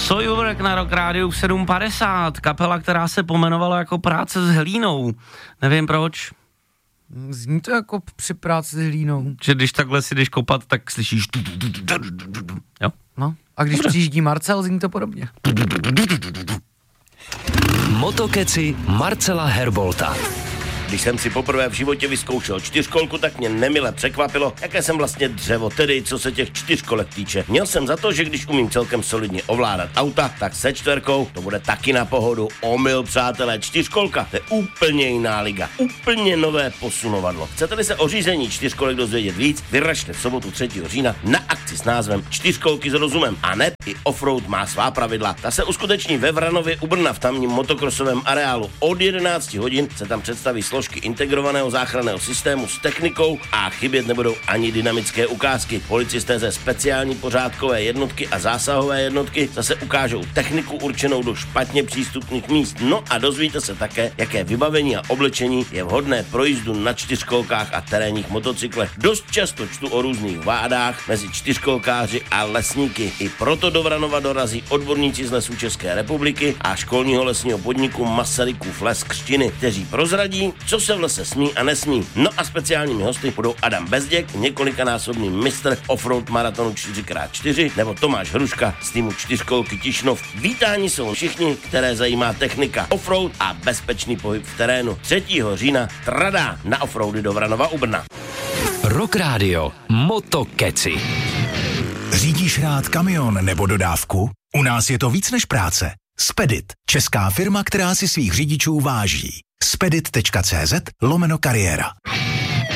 Sojuvrek na Rock Rádiu v 7.50, kapela, která se pomenovala jako Práce s hlínou. Nevím proč. Zní to jako při práci s hlínou. Že když takhle si jdeš kopat, tak slyšíš... Jo? No, a když přijíždí Marcel, zní to podobně. Motokeci Marcela Herbolta. Když jsem si poprvé v životě vyzkoušel čtyřkolku, tak mě nemile překvapilo, jaké jsem vlastně dřevo, tedy co se těch čtyřkolek týče. Měl jsem za to, že když umím celkem solidně ovládat auta, tak se čtverkou to bude taky na pohodu. Omyl, přátelé, čtyřkolka, to je úplně jiná liga, úplně nové posunovadlo. Chcete-li se o řízení čtyřkolek dozvědět víc, vyražte v sobotu 3. října na akci s názvem Čtyřkolky s rozumem. A ne, i offroad má svá pravidla. Ta se uskuteční ve Vranově u Brna v tamním motokrosovém areálu. Od 11 hodin se tam představí složky integrovaného záchranného systému s technikou a chybět nebudou ani dynamické ukázky. Policisté ze speciální pořádkové jednotky a zásahové jednotky zase ukážou techniku určenou do špatně přístupných míst. No a dozvíte se také, jaké vybavení a oblečení je vhodné pro jízdu na čtyřkolkách a terénních motocyklech. Dost často čtu o různých vádách mezi čtyřkolkáři a lesníky. I proto do Vranova dorazí odborníci z Lesů České republiky a školního lesního podniku Masarykův les Křtiny, kteří prozradí, co se v lese smí a nesmí. No a speciálními hosty budou Adam Bezděk, několikanásobný mistr offroad maratonu 4x4, nebo Tomáš Hruška z týmu čtyřkolky Tišnov. Vítáni jsou všichni, které zajímá technika, offroad a bezpečný pohyb v terénu. 3. října tradá na offroady do Vranova u Brna. Rock Radio Motokeci. Řídíš rád kamion nebo dodávku? U nás je to víc než práce. Spedit, česká firma, která si svých řidičů váží. spedit.cz/kariéra.